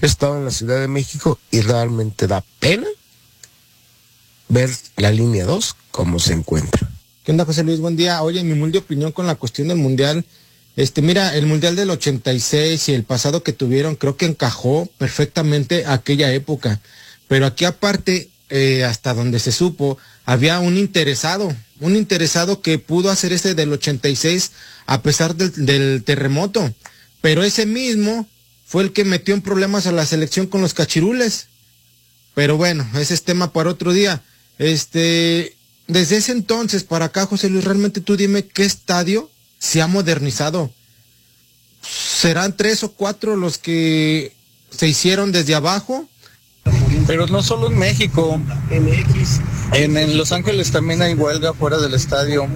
He estado en la Ciudad de México y realmente da pena ver la línea 2 cómo se encuentra. ¿Qué onda, José Luis? Buen día. Oye, mi humilde opinión con la cuestión del Mundial. Mira, el Mundial del 86 y el pasado que tuvieron, creo que encajó perfectamente aquella época. Pero aquí aparte, hasta donde se supo, había un interesado que pudo hacer ese del 86 a pesar del terremoto. Pero ese mismo fue el que metió en problemas a la selección con los cachirules. Pero bueno, ese es tema para otro día. Desde ese entonces para acá, José Luis, realmente tú dime qué estadio se ha modernizado. ¿Serán 3 o 4 los que se hicieron desde abajo? Pero no solo en México, en Los Ángeles también hay huelga fuera del estadio.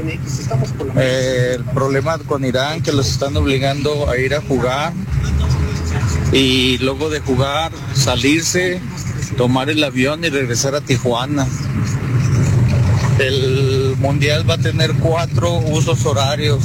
El problema con Irán, que los están obligando a ir a jugar y luego de jugar salirse, tomar el avión y regresar a Tijuana. El Mundial va a tener 4 usos horarios.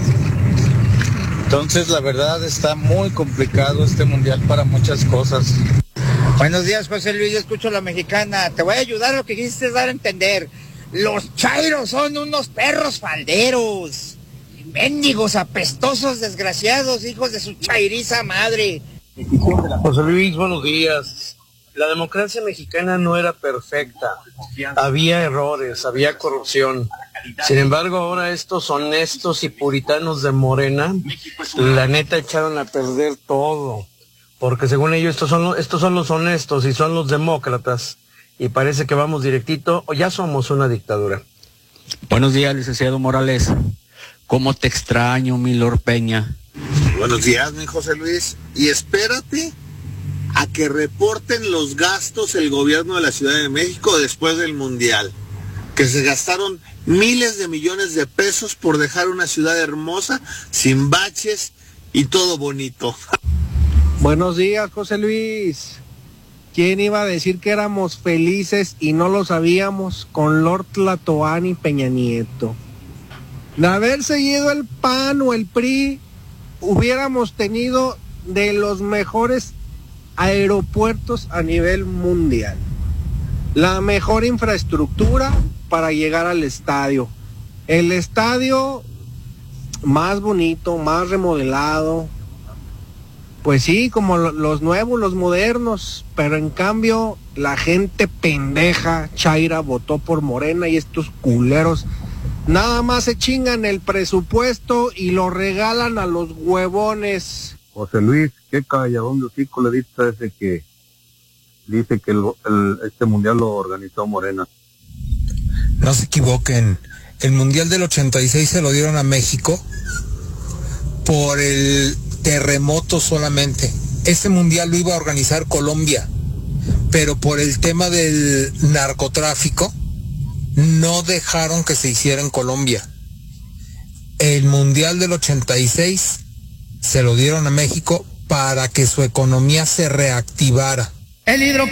Entonces la verdad está muy complicado este Mundial para muchas cosas. Buenos días, José Luis, yo escucho La Mexicana. Te voy a ayudar a lo que quisiste dar a entender. Los chairos son unos perros falderos. Mendigos, apestosos, desgraciados, hijos de su chairiza madre. José Luis, buenos días. La democracia mexicana no era perfecta. Había errores, había corrupción. Sin embargo, ahora estos honestos y puritanos de Morena, la neta echaron a perder todo. Porque según ellos estos son los honestos y son los demócratas. Y parece que vamos directito, o ya somos una dictadura. Buenos días, licenciado Morales. ¿Cómo te extraño, mi Lord Peña? Buenos días, mi José Luis. Y espérate a que reporten los gastos el gobierno de la Ciudad de México después del Mundial. Que se gastaron miles de millones de pesos por dejar una ciudad hermosa, sin baches y todo bonito. Buenos días, José Luis. ¿Quién iba a decir que éramos felices y no lo sabíamos con Lord Tlatoani y Peña Nieto? De haber seguido el PAN o el PRI, hubiéramos tenido de los mejores aeropuertos a nivel mundial. La mejor infraestructura para llegar al estadio. El estadio más bonito, más remodelado. Pues sí, como los nuevos, los modernos, pero en cambio la gente pendeja, chaira, votó por Morena y estos culeros nada más se chingan el presupuesto y lo regalan a los huevones. José Luis, qué calladón de hocico le diste a ese que dice que este mundial lo organizó Morena. No se equivoquen, el mundial del 86 se lo dieron a México por el terremoto solamente. Ese mundial lo iba a organizar Colombia, pero por el tema del narcotráfico no dejaron que se hiciera en Colombia. El mundial del 86 se lo dieron a México para que su economía se reactivara.